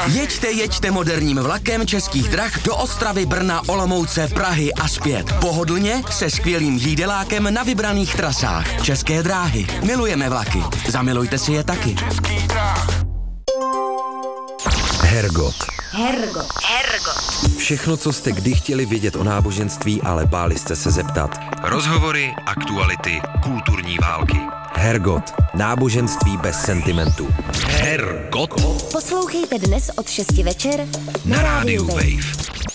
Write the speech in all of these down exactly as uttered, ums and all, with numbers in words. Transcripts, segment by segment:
Jeďte, jeďte moderním vlakem Českých drah do Ostravy, Brna, Olomouce, Prahy a zpět. Pohodlně se skvělým jídelákem na vybraných trasách. České dráhy. Milujeme vlaky. Zamilujte si je taky. Hergot. Hergot. Hergot. Všechno, co jste kdy chtěli vědět o náboženství, ale báli jste se zeptat. Rozhovory, aktuality, kulturní války. Hergot. Náboženství bez sentimentu. Hergot. Poslouchejte dnes od šesti večer Na rádiu Wave.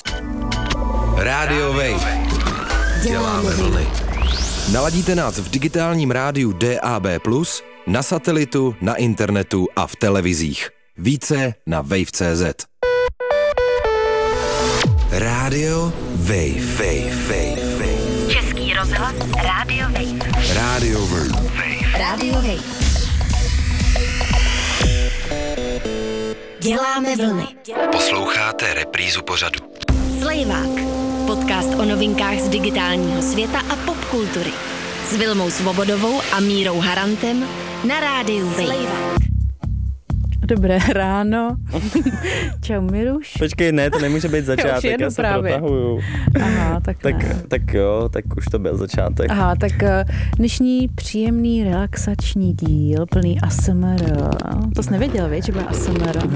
Radio Wave. Děláme vlny. Naladíte nás v digitálním rádiu D A B plus, na satelitu, na internetu a v televizích. Více na wave tečka cé zet. Radio Wave. Wave, Wave, Wave. Český rozhlas Radio Wave. Radio Wave. Radio Wave. Děláme vlny. Posloucháte reprízu pořadu. Slejvák. Podcast o novinkách z digitálního světa a popkultury. S Vilmou Svobodovou a Mírou Harantem na rádiu Wave. Dobré ráno. Čau, Miruš. Počkej, ne, to nemůže být začátek, já, já se právě. protahuju. Aha, tak tak, ne. tak jo, tak už to byl začátek. Aha, tak dnešní příjemný relaxační díl, plný A S M R. To jsi nevěděl, víš, že bude A S M R?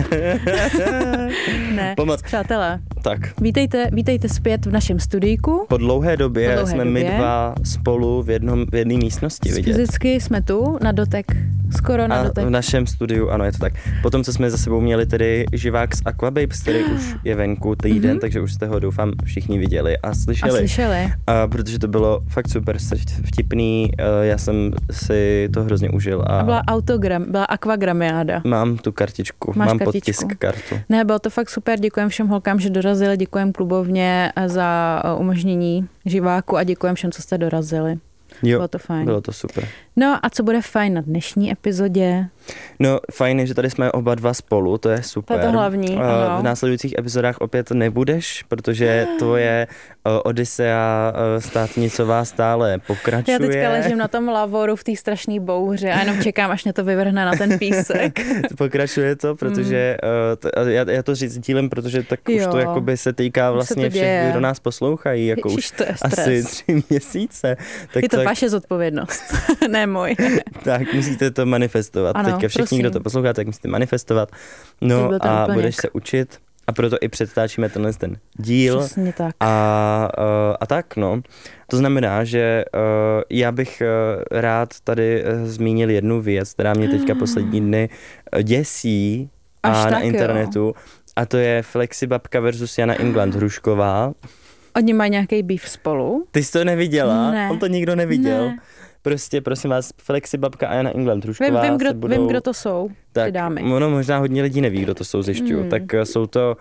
Ne, Pomoc. Přátelé, Tak. vítejte, vítejte zpět v našem studijku. Po dlouhé době Po dlouhé jsme době. my dva spolu v jednom v jedné místnosti vidět. Fyzicky jsme tu, na dotek, skoro na A dotek. v našem studiu, ano, je to tak. Potom, co jsme za sebou měli tedy živák z Aquababes, který už je venku týden, mm-hmm. takže už jste ho doufám všichni viděli a slyšeli. A slyšeli. A protože to bylo fakt super vtipný, já jsem si to hrozně užil. A, A byla autogram, byla akvagramiáda. mám tu kartičku, Máš mám kartičku. podtisk kartu. Ne, bylo to fakt super, děkujem všem holkám, že dorazili, děkujem klubovně za umožnění živáku a děkujem všem, co jste dorazili. Jo, Bylo to fajn. Bylo to super. No a co bude fajn na dnešní epizodě? No, fajn je, že tady jsme oba dva spolu, to je super. To je to hlavní, A ano. v následujících epizodách opět nebudeš, protože tvoje uh, Odisea uh, státnicová stále pokračuje. Já teďka ležím na tom lavoru v té strašné bouři a jenom čekám, až mě to vyvrhne na ten písek. Pokračuje to, protože uh, t- já, já to říct dílem, protože tak jo. už to jakoby se týká vlastně všech, kdo nás poslouchají, jako Ježiš, už to je stres. asi tři měsíce. Tak je to tak, vaše zodpovědnost, ne můj. tak musíte to manifestovat. Ano, Teďka všichni, prosím. kdo to posloucháte, tak musíte manifestovat. No byl ten a úplněk. budeš se učit. A proto i předtáčíme tenhle ten díl. Přesně tak. A, uh, a tak, no. To znamená, že uh, já bych uh, rád tady uh, zmínil jednu věc, která mě teďka poslední dny uh, děsí Až a tak, na jo. internetu. A to je Flexibabka versus Jana England Hrušková. Oni mají nějaký býv spolu? Ty jsi to neviděla? Ne. On to nikdo neviděl. Ne. Prostě, prosím vás, Flexibabka a Jana England Hrušková Vím, vím, kdo, se budou... vím, kdo to jsou, tak, ty dámy. ono možná hodně lidí neví, kdo to jsou, zjišťuju. Hmm. Tak uh, jsou to...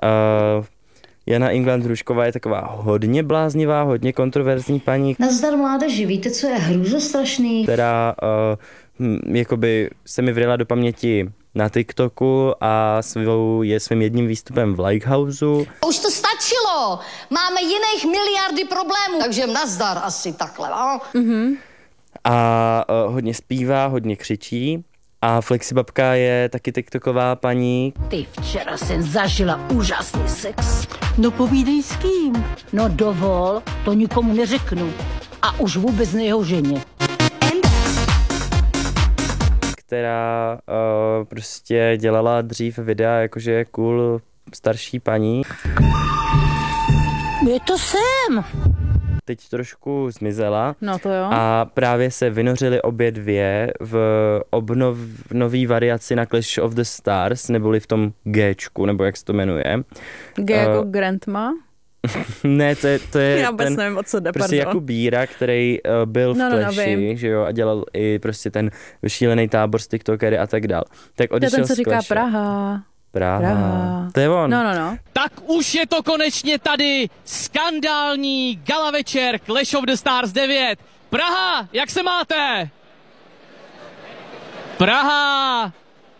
Uh, Jana England Hrušková je taková hodně bláznivá, hodně kontroverzní paní, Nazdar mládeži, víte, co je hrůzostrašný? která uh, hm, jakoby se mi vryla do paměti na TikToku a svou, je svým jedním výstupem v Likehouseu. Už to stačilo, máme jiných miliardy problémů, takže nazdar asi takhle, no? Mhm. A uh, hodně zpívá, hodně křičí. A Flexibabka je taky TikToková paní, Ty, včera jsem zažila úžasný sex. No povídej s kým. No dovol, to nikomu neřeknu. A už vůbec ne jeho ženě. která uh, prostě dělala dřív videa, jakože je cool starší paní. Je to sem. Teď trošku zmizela. No to jo. A právě se vynořily obě dvě v obnov, nový variaci na Clash of the Stars, neboli v tom Gčku, nebo jak se to jmenuje. G jako Uh, Grandma? Ne, to je, to je Já vůbec ten nevím, o co jde, prostě pardon. Jakub Bíra, který uh, byl v No, no, no, Clashi, vím. že jo, a dělal i prostě ten vyšílený tábor s tiktokery a tak dál. Tak To je odešel ten, co z říká Clashe. Praha. Praha. Praha. To je on. No, no, no. Tak už je to konečně tady, skandální gala večer Clash of the Stars devět. Praha, jak se máte? Praha!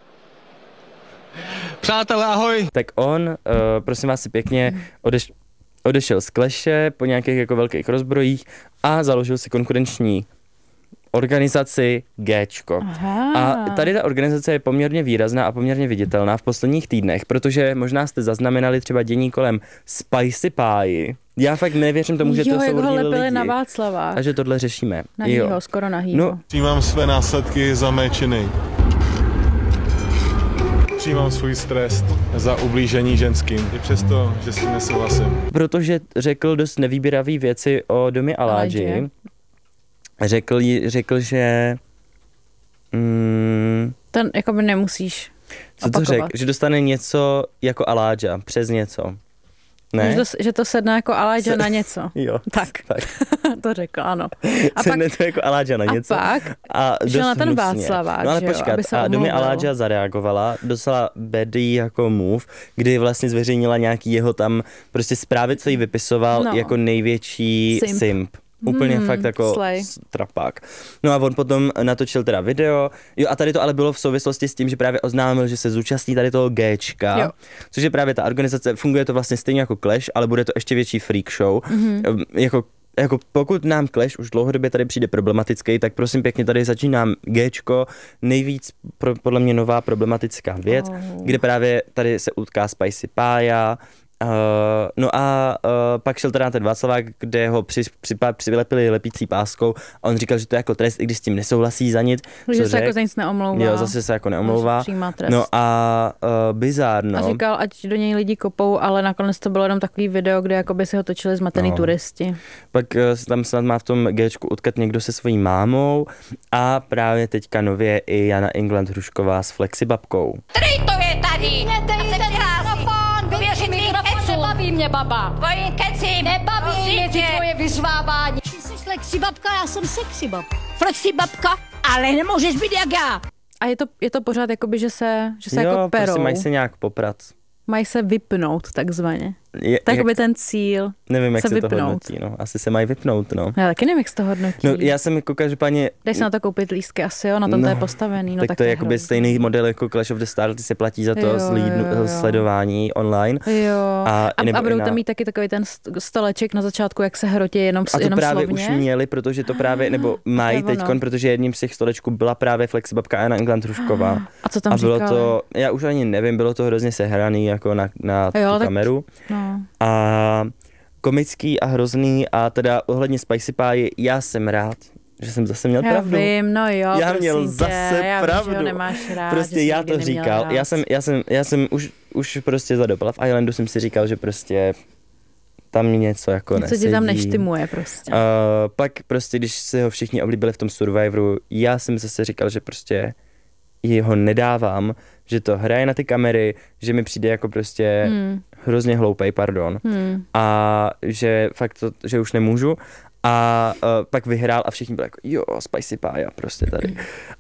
Přátelé, ahoj. Tak on, uh, prosím vás si pěkně, odeš, odešel z Clashe po nějakých jako velkých rozbrojích a založil si konkurenční organizaci Géčko. Aha. A tady ta organizace je poměrně výrazná a poměrně viditelná v posledních týdnech, protože možná jste zaznamenali třeba dění kolem Spicy Pie. Já fakt nevěřím tomu, že jo, to jsou ho hodně lepili lidi. na Václava. A že tohle řešíme. Nahýho, skoro nahýho. No. Přijímám své následky za mé činy. Přijímám svůj stres za ublížení ženským, i přesto, že s tím nesouhlasím. Protože řekl dost nevýběravý věci o domě Aládži. Řekl, řekl, že... Mm, Ten jakoby nemusíš Co to řekl? Že dostane něco jako Aládža, přes něco. Ne? Že to, že to sedne jako Aládža Se... na něco. Jo. Tak. tak. To řekl, ano. A sedne pak... to jako Aládža na něco. A pak a šel na ten Václavák, no ale že jo, počkat, aby se a Domě Aládža zareagovala, docela bady jako move, kdy vlastně zveřejnila nějaký jeho tam prostě zprávy, co jí vypisoval no. jako největší simp. simp. Úplně hmm, fakt jako slay. Trapák. No a on potom natočil teda video. Jo a tady to ale bylo v souvislosti s tím, že právě oznámil, že se zúčastní tady toho Géčka, jo. Což je právě ta organizace, funguje to vlastně stejně jako Clash, ale bude to ještě větší freak show. Mm-hmm. Jako Jako pokud nám Clash už dlouhodobě tady přijde problematický, tak prosím pěkně tady začínám Géčko, nejvíc pro, podle mě nová problematická věc, oh. kde právě tady se utká Spicy Pie. Uh, no a uh, pak šel teda na ten Václavák, kde ho při, při, přilepili lepící páskou a on říkal, že to je jako trest, i když s tím nesouhlasí za nic. Že se řek, jako za nic neomlouvá. Jo, zase se jako neomlouvá. No a uh, bizár, no. A říkal, ať do něj lidi kopou, ale nakonec to bylo jenom takový video, kde jakoby si ho točili zmatený no. turisti. Pak uh, tam snad má v tom Géčku utkat někdo se svojí mámou a právě teďka nově i Jana England Hrušková s Flexibabkou. Který to je tady? Ne, tady je ten mikrofon, vyvěřit mikrofon, nebaví mě baba. Tvoji keci, nebaví mě ty tvoje vyzvávání. Ty jsi flexibabka, já jsem sexybabka. Flexibabka, ale nemůžeš být jak já. A je to, je to pořád jakoby, že se, že se jo, jako perou. Prostě mají se nějak poprat. Mají se vypnout takzvaně. Je, tak by ten cíl nevím, jak se, se vypnout. to hodnotí, no. Asi se mají vypnout, no. Já taky nevím, jak se to hodnotí. No, já jsem jako každopádně... Dej se na to koupit lístky asi, jo, na tom no, to je postavený. No, tak, tak to je je jakoby hrozný. stejný model jako Clash of the Stars, ty se platí za to jo, slídnu, jo, jo. sledování online. Jo. A, a, a budou na... tam mít taky takový ten stoleček na začátku, jak se hrotí jenom, a to jenom právě slovně. už měli, protože to právě, nebo mají teďkon, protože jedním z těch stolečků byla právě Flexibabka Jana England Hrušková. A co tam a bylo říkali? to, já už ani nevím, bylo to hrozně sehraný jako na, na jo, tu tak, kameru. No. A komický a hrozný a teda ohledně Spicy Pie, já jsem rád, že jsem zase měl já pravdu. Vím, no jo, já měl tě, zase já pravdu. Vím, že nemáš rád, prostě že já to říkal. Já jsem, já jsem, já jsem už, už prostě zadopal. V Islandu jsem si říkal, že prostě tam něco jako něco nesedí. Něco ti tam neštimuje prostě. Uh, pak prostě, když se ho všichni oblíbili v tom Survivoru, já jsem zase říkal, že prostě jeho nedávám, že to hraje na ty kamery, že mi přijde jako prostě hmm. hrozně hloupej, pardon. Hmm. A že fakt to, že už nemůžu. A uh, pak vyhrál a všichni byli jako jo, Spicy Pie prostě tady.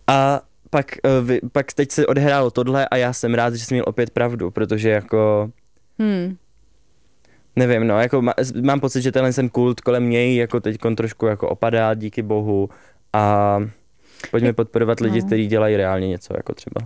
A pak, uh, vy, pak teď se odehrálo tohle a já jsem rád, že jsem měl opět pravdu, protože jako hmm. nevím, no, jako má, mám pocit, že tenhle ten kult kolem něj jako teď trošku jako opadá, díky bohu a pojďme podporovat lidi, no. kteří dělají reálně něco, jako třeba.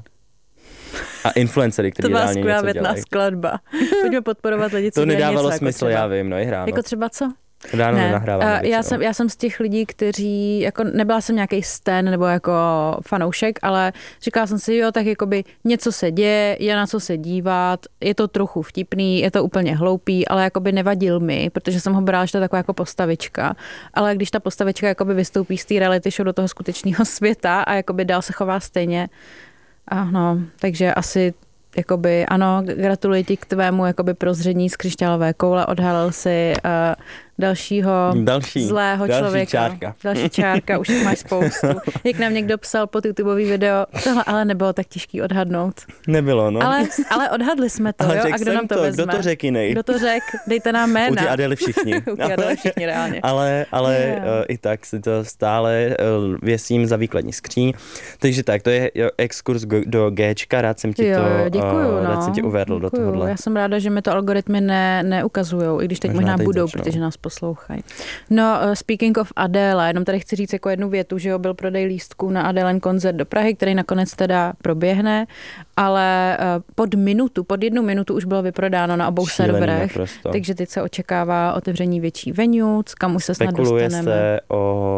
A influencery, kteří reálně něco dělají. To byla skladba. Pojďme podporovat lidi, co to dělají něco. To nedávalo smysl, jako já vím, no i hráno. Jako třeba co? Ráno ne. nenahráváme. Já jsem, já jsem z těch lidí, kteří, jako nebyla jsem nějaký stan nebo jako fanoušek, ale říkala jsem si, jo, tak jakoby něco se děje, je na co se dívat, je to trochu vtipný, je to úplně hloupý, ale jakoby nevadil mi, protože jsem ho brala, že to je taková jako postavička, ale když ta postavička jakoby vystoupí z té reality show do toho skutečného světa a jakoby dál se chová stejně, a no, takže asi jakoby, ano, gratuluji ti k tvému jakoby prozření z křišťálové koule, odhalil si uh, dalšího další, zlého další člověka. Čárka. Další čárka, už jich máš spoustu. Jak nám někdo psal pod YouTubeový video, tohle ale nebylo tak těžký odhadnout. Nebylo, no. Ale, ale odhadli jsme to, ale jo? A kdo nám to, to vezme? Kdo to řek jinej? Kdo to řek? Dejte nám jména. U ty Adely všichni. U ty Adely všichni, reálně. ale ale yeah. uh, i tak si to stále uh, věsím za výkladní skříň. Takže tak, to je jo, exkurs go, do Géčka, rád jsem ti jo, to děkuju, uh, no. rád jsem ti uvedl děkuju. do tohohle. Já jsem ráda, že mi to algoritmy ne, neukazujou, i když teď možná, možná teď budou, začnou. Protože nás poslouchají. No, uh, speaking of Adele, jenom tady chci říct jako jednu větu, že jo, byl prodej lístků na Adelen koncert do Prahy, který nakonec teda proběhne ale pod minutu, pod jednu minutu už bylo vyprodáno na obou Šílený serverech, naprosto. takže teď se očekává otevření větší venue, kam už se snad Spekuluje dostaneme. se o,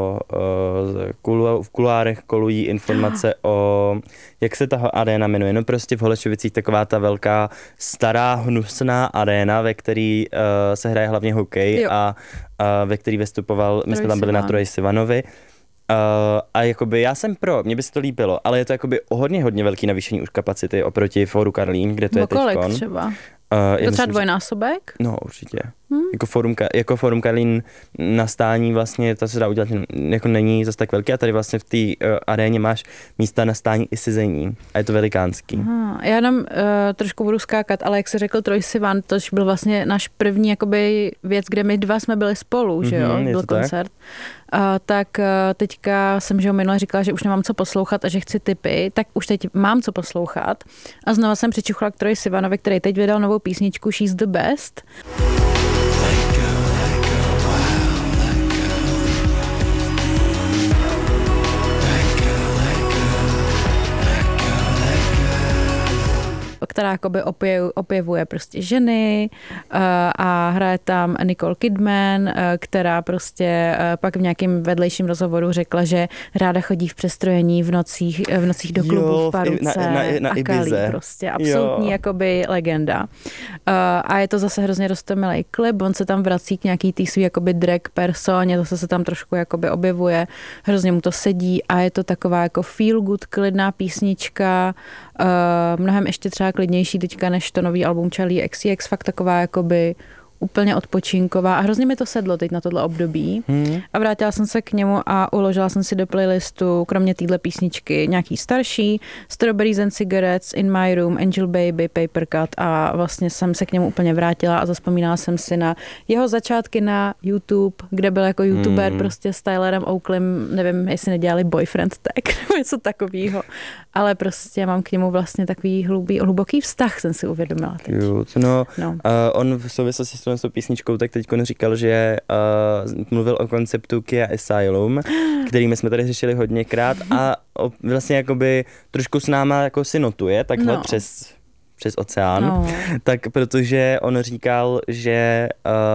o v kulárech kolují informace o, jak se ta aréna jmenuje, no prostě v Holešovicích taková ta velká stará hnusná aréna, ve který uh, se hraje hlavně hokej a, a ve který vystupoval, my jsme tam byli na Troji Sivanovi. Uh, a jakoby já jsem pro, mně by se to líbilo, ale je to jakoby o hodně, hodně velký navýšení už kapacity oproti Fóru Karlín, kde to je teďkon. Kolik třeba? Uh, to třeba dvojnásobek? No určitě. Hmm. Jako, forum, jako Forum Karlín na stání vlastně, to se dá udělat, jako není zase tak velký a tady vlastně v té uh, aréně máš místa na stání i sezení a je to velikánský. Aha, já jenom uh, trošku budu skákat, ale jak jsi řekl Troy Sivan, to byl vlastně náš první jakoby věc, kde my dva jsme byli spolu, že jo, mm-hmm, byl koncert. Tak, uh, tak uh, teďka jsem, že jo, minule říkala, že už nemám co poslouchat a že chci tipy, tak už teď mám co poslouchat a znova jsem přičuchla k Troy Sivanovi, který teď vydal novou písničku She's the Best. Která jakoby opěv, opěvuje prostě ženy uh, a hraje tam Nicole Kidman, uh, která prostě uh, pak v nějakém vedlejším rozhovoru řekla, že ráda chodí v přestrojení v nocích, v nocích do klubu jo, v Paruce na, na, na a Kalí, prostě absolutní jo. jakoby legenda. Uh, a je to zase hrozně roztomilej klip, on se tam vrací k nějaký tý svý jakoby drag personě, to se tam trošku jakoby objevuje, hrozně mu to sedí a je to taková jako feel good, klidná písnička, uh, mnohem ještě třeba klidnější teďka než to nový album Charlie X C X, fakt taková jakoby úplně odpočinková a hrozně mi to sedlo teď na tohle období hmm. a vrátila jsem se k němu a uložila jsem si do playlistu kromě téhle písničky nějaký starší Strawberries and Cigarettes, In My Room, Angel Baby, Paper Cut a vlastně jsem se k němu úplně vrátila a zazpomínala jsem si na jeho začátky na YouTube, kde byl jako youtuber hmm. prostě s Tylerem Oaklem, nevím, jestli nedělali Boyfriend Tag nebo něco takového, ale prostě mám k němu vlastně takový hlubý, hluboký vztah, jsem si uvědomila teď. Jo, no, no. Uh, on v souvislosti s tou písničkou, tak teď říkal, že uh, mluvil o konceptu Kia Asylum, kterými jsme tady řešili hodněkrát a o, vlastně jakoby trošku s náma jako si notuje takhle no. přes, přes oceán, no. tak protože on říkal, že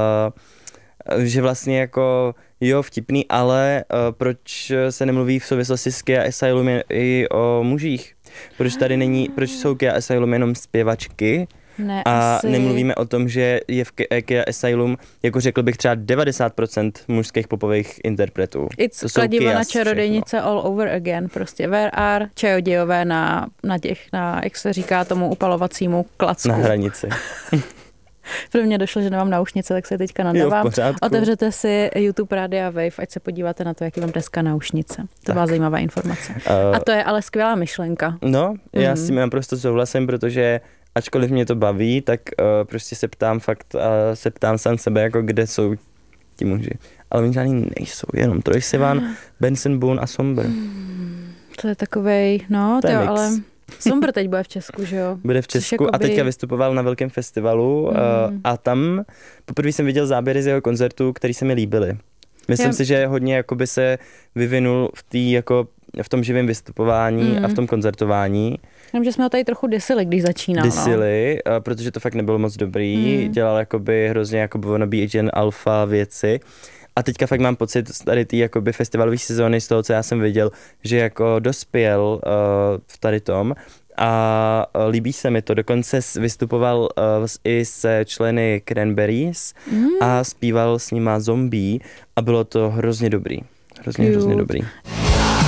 uh, že vlastně jako jo, vtipný, ale uh, proč se nemluví v souvislosti s Kia Asylum i o mužích? Proč tady není, proč jsou Kia Asylum jenom zpěvačky? Ne, a asi... nemluvíme o tom, že je v Kia Asylum, jako řekl bych třeba devadesát procent mužských popových interpretů. It's kladivo na čarodejnice all over again, prostě where are čarodějové na, na těch, na, jak se říká tomu upalovacímu klacku. Na hranici. Pro mě došlo, že nemám náušnice, tak se teďka nadávám. Otevřete si YouTube Rádia Wave, ať se podíváte na to, jaký mám dneska náušnice. To byla zajímavá informace. Uh, a to je ale skvělá myšlenka. No, já mm. s tím naprosto souhlasím, protože ačkoliv mě to baví, tak uh, prostě se ptám fakt, uh, se ptám sám sebe, jako kde jsou ti muži. Ale oni žádný nejsou, jenom Troy Sivan, Benson Boone a Somber. Hmm, to je takovej, no, to jo, ale Somber teď bude v Česku, že jo? Bude v Česku jakoby... a teďka vystupoval na velkém festivalu mm. uh, a tam poprvé jsem viděl záběry z jeho koncertu, který se mi líbily. Myslím já... si, že hodně jakoby se vyvinul v tý, jako v tom živém vystupování mm. a v tom koncertování. Jenom, že jsme ho tady trochu disili, když začínal. Disili, no. protože to fakt nebylo moc dobrý. Mm. Dělal jakoby hrozně jako wannabe Agent Alpha věci. A teďka fakt mám pocit z tady té jakoby festivalové sezóny, z toho, co já jsem viděl, že jako dospěl uh, v tady tom a uh, líbí se mi to. Dokonce vystupoval uh, i se členy Cranberries mm. a zpíval s nima Zombie a bylo to hrozně dobrý. Hrozně, Cute. hrozně dobrý.